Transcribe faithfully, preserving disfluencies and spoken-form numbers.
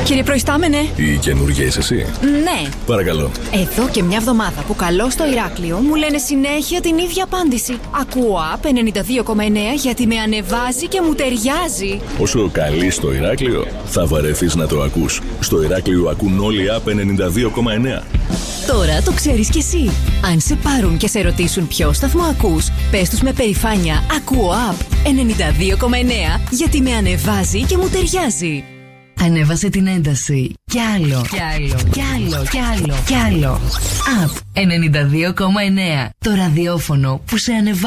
Κύριε Προϊστάμενε. Η καινούργια είσαι εσύ? Ναι. Παρακαλώ. Εδώ και μια εβδομάδα που καλώ στο Ηράκλειο μου λένε συνέχεια την ίδια απάντηση. Ακούω App ενενήντα δύο κόμμα εννέα γιατί με ανεβάζει και μου ταιριάζει. Όσο καλεί στο Ηράκλειο, θα βαρεθείς να το ακούς. Στο Ηράκλειο ακούν όλοι App ενενήντα δύο κόμμα εννέα. Τώρα το ξέρεις κι εσύ. Αν σε πάρουν και σε ρωτήσουν ποιο σταθμό ακούς, πες τους με περηφάνεια ακούω App ενενήντα δύο κόμμα εννέα γιατί με ανεβάζει και μου ταιριάζει. Ανέβασε την ένταση. Κι άλλο. Κι άλλο. Κι άλλο. Κι άλλο. Κι άλλο. App ενενήντα δύο κόμμα εννέα. Το ραδιόφωνο που σε ανεβάζει.